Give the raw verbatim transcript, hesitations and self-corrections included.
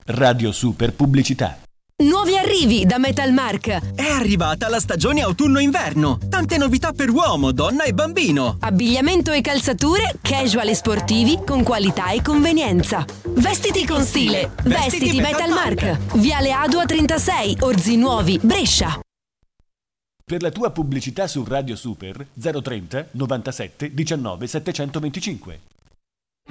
Radio Super Pubblicità. Nuovi arrivi da Metalmark. È arrivata la stagione autunno-inverno. Tante novità per uomo, donna e bambino. Abbigliamento e calzature casual e sportivi con qualità e convenienza. Vestiti con stile. Vestiti, Vestiti Metalmark. Viale Adua trentasei, Orzi Nuovi, Brescia. Per la tua pubblicità su Radio Super zero trenta novantasette diciannove settecentoventicinque.